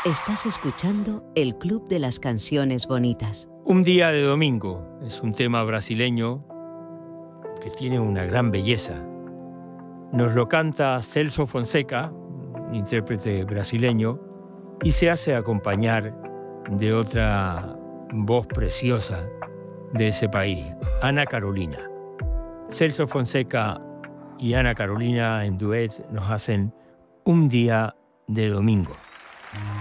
Estás escuchando el Club de las Canciones Bonitas. Un día de domingo es un tema brasileño que tiene una gran belleza. Nos lo canta Celso Fonseca, un intérprete brasileño, y se hace acompañar de otra voz preciosa de ese país, Ana Carolina. Celso Fonseca y Ana Carolina en duet nos hacen Un día de domingo.